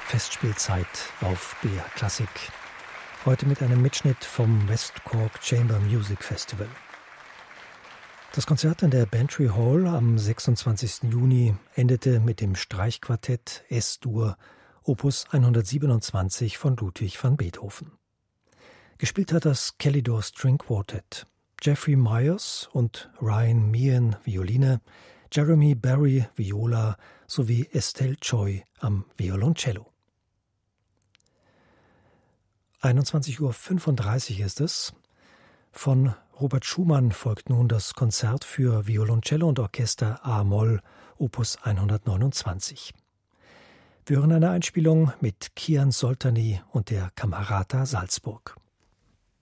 Festspielzeit auf BR Klassik. Heute mit einem Mitschnitt vom West Cork Chamber Music Festival. Das Konzert in der Bantry Hall am 26. Juni endete mit dem Streichquartett S-Dur Opus 127 von Ludwig van Beethoven. Gespielt hat das Kalidor String Quartet. Jeffrey Myers und Ryan Meehan Violine, Jeremy Berry Viola sowie Estelle Choi am Violoncello. 21:35 Uhr ist es. Von Robert Schumann folgt nun das Konzert für Violoncello und Orchester A-Moll, Opus 129. Wir hören eine Einspielung mit Kian Soltani und der Camerata Salzburg.